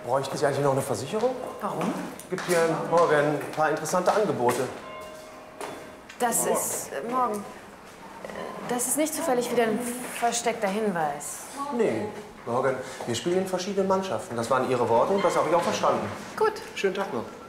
Bräuchten Sie eigentlich noch eine Versicherung? Warum? Es gibt hier morgen ein paar interessante Angebote. Das ist morgen. Das ist nicht zufällig wieder ein versteckter Hinweis. Nee, Morgan, wir spielen in verschiedenen Mannschaften. Das waren Ihre Worte und das habe ich auch verstanden. Gut. Schönen Tag noch.